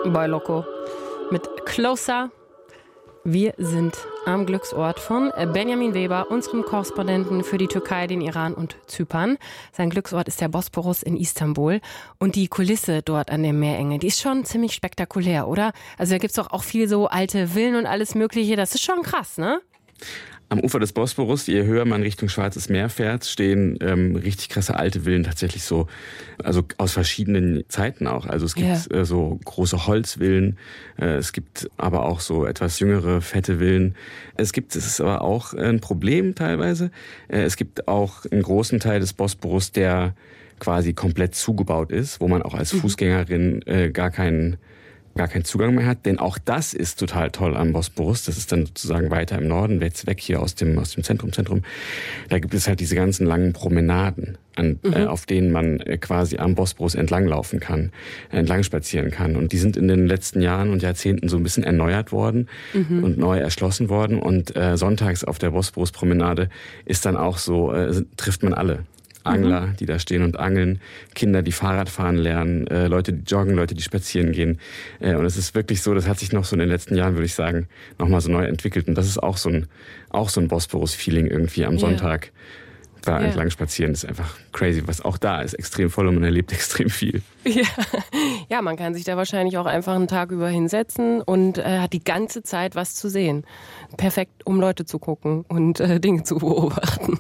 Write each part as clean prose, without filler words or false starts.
Boy Loco mit Closer. Wir sind am Glücksort von Benjamin Weber, unserem Korrespondenten für die Türkei, den Iran und Zypern. Sein Glücksort ist der Bosporus in Istanbul. Und die Kulisse dort an der Meerenge, die ist schon ziemlich spektakulär, oder? Also da gibt's doch auch viel so alte Villen und alles Mögliche. Das ist schon krass, ne? Am Ufer des Bosporus, je höher man Richtung Schwarzes Meer fährt, stehen richtig krasse alte Villen tatsächlich so, also aus verschiedenen Zeiten auch. Also es gibt so große Holzvillen, es gibt aber auch so etwas jüngere, fette Villen. Es ist aber auch ein Problem teilweise. Es gibt auch einen großen Teil des Bosporus, der quasi komplett zugebaut ist, wo man auch als Fußgängerin gar keinen Zugang mehr hat, denn auch das ist total toll am Bosporus. Das ist dann sozusagen weiter im Norden, jetzt weg hier aus dem Zentrum. Da gibt es halt diese ganzen langen Promenaden, auf denen man quasi am Bosporus entlanglaufen kann, entlang spazieren kann. Und die sind in den letzten Jahren und Jahrzehnten so ein bisschen erneuert worden und neu erschlossen worden. Und sonntags auf der Bosporus-Promenade ist dann auch so, trifft man alle. Angler, die da stehen und angeln, Kinder, die Fahrrad fahren lernen, Leute, die joggen, Leute, die spazieren gehen. Und es ist wirklich so, das hat sich noch so in den letzten Jahren, würde ich sagen, nochmal so neu entwickelt. Und das ist auch so ein Bosporus-Feeling irgendwie am Sonntag. Da entlang spazieren ist einfach crazy, was auch da ist, extrem voll und man erlebt extrem viel. Ja, man kann sich da wahrscheinlich auch einfach einen Tag über hinsetzen und hat die ganze Zeit was zu sehen. Perfekt, um Leute zu gucken und Dinge zu beobachten.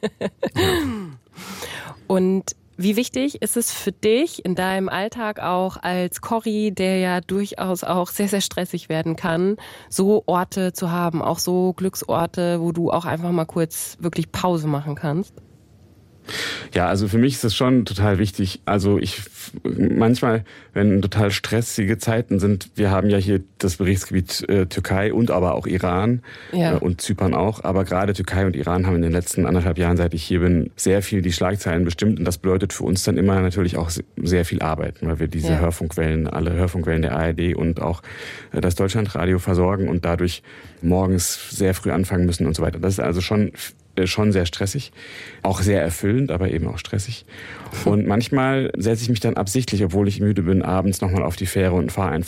Und wie wichtig ist es für dich in deinem Alltag auch als Corri, der ja durchaus auch sehr, sehr stressig werden kann, so Orte zu haben, auch so Glücksorte, wo du auch einfach mal kurz wirklich Pause machen kannst? Ja, also für mich ist das schon total wichtig. Also manchmal, wenn total stressige Zeiten sind, wir haben ja hier das Berichtsgebiet Türkei und aber auch Iran und Zypern auch. Aber gerade Türkei und Iran haben in den letzten 1,5 Jahren, seit ich hier bin, sehr viel die Schlagzeilen bestimmt. Und das bedeutet für uns dann immer natürlich auch sehr viel Arbeit, weil wir diese alle Hörfunkwellen der ARD und auch das Deutschlandradio versorgen und dadurch morgens sehr früh anfangen müssen und so weiter. Das ist also schon sehr stressig, auch sehr erfüllend, aber eben auch stressig. Und manchmal setze ich mich dann absichtlich, obwohl ich müde bin, abends nochmal auf die Fähre und fahre einfach